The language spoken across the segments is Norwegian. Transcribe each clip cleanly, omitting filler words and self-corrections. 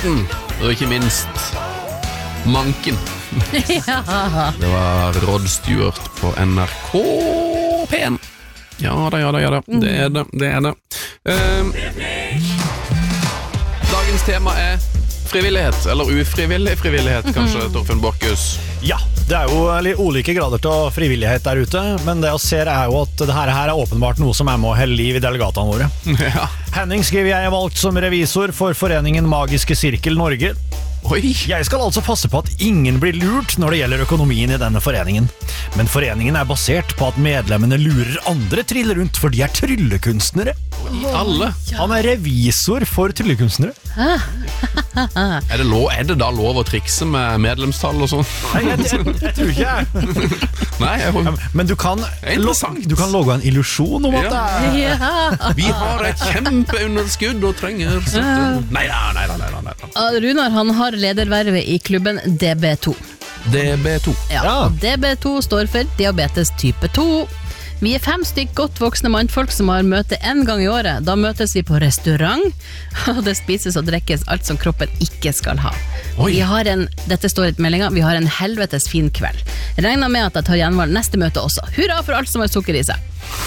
Festen, og ikke minst Manken. Det var Rod Stewart på NRK P1. Ja da. Det er det. Dagens tema er frivillighet, eller ufrivillig frivillighet, kanskje, Torfinn Borchhus. Ja, det er jo litt ulike grader til frivillighet der ute, men det jeg ser er jo at det her er åpenbart noe som er med å helle liv i delegatene våre. Ja. Henning skriver jeg er valgt som revisor for foreningen Magiske Sirkel Norge. Oi. Jeg skal altså passe på at ingen blir lurt når det gjelder økonomien i denne foreningen. Men foreningen er basert på at medlemmene lurer andre triller rundt, for de er tryllekunstnere. Alle. Han er revisor for tryllekunstnere. Er det da lov å trikse med medlemstall og sånn? Nei, jeg tror ikke jeg. Nei, men du kan logge en illusjon om at det er... Ja. Vi har et kjempeunderskudd og trenger støtte. Nei. Runar, han har ledervervet i klubben DB2. DB2. Ja, og DB2 står for diabetes type 2. Vi er 5 stykk godt voksne mannfolk som har møte en gang i året. Da møtes vi på restaurant, og det spises og drikkes alt som kroppen ikke skal ha. Dette står i meldingen, vi har en helvetes fin kveld. Jeg regner med at jeg tar gjenvalg neste møte også. Hurra for alt som har sukker i seg.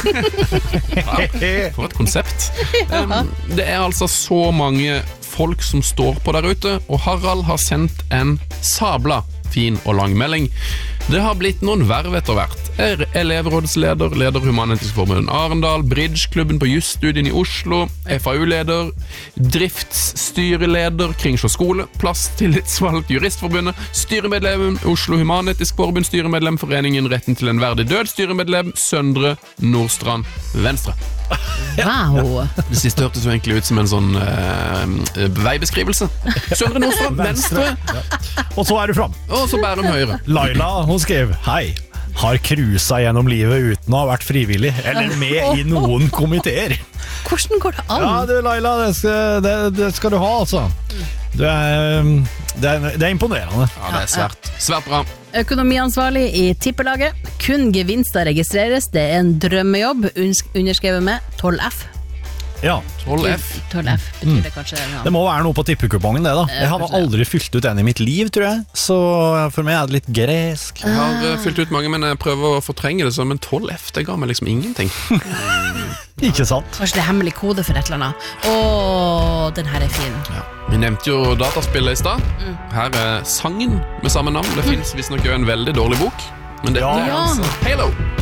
For et konsept. Det er altså så mange folk som står på der ute, og Harald har sendt en sabla fin og lang melding. Det har blitt noen verv etter hvert. Elevrådsleder, leder Human-Etisk Forbund Arendal, Bridgeklubben på Jusstudien i Oslo, FAU-leder, driftsstyreleder, Kringsjå skole, Plasstillitsvalgt Juristforbundet, styremedlem Oslo Human-Etisk Forbund, styremedlem Foreningen Retten til en verdig død, styremedlem Søndre Nordstrand Venstre. Wow. Det siste hørtes jo egentlig ut som en sånn veibeskrivelse. Søndre Nordstrand Venstre. Og så er du fram. Og så Bærum Høyre. Laila, hun skrev: Hei, har cruiset gjennom livet uten å ha vært frivillig eller med i noen komiteer. Hvordan går det an? Ja, du Laila, det skal du ha, altså. Det er imponerende. Ja, det er svært bra. Økonomiansvarlig i tippelaget. Kun gevinster registreres. Det er en drømmejobb, underskrevet med 12F. Ja, 12F. 12F betyr det kanskje. Ja. Det må være noe på tippekupongen det da. Jeg har aldri fylt ut en i mitt liv, tror jeg. Så for meg er det litt gresk. Jeg har fylt ut mange, men jeg prøver å fortrenge det sånn. Men 12F, det ga meg liksom ingenting. Ikke sant? Kanskje det er hemmelig kode for et eller annet. Åh, den her er fin. Ja. Vi nevnte jo dataspillet i sted. Her er sangen med samme navn. Det finnes visst nok jo en veldig dårlig bok. Men dette er altså Halo.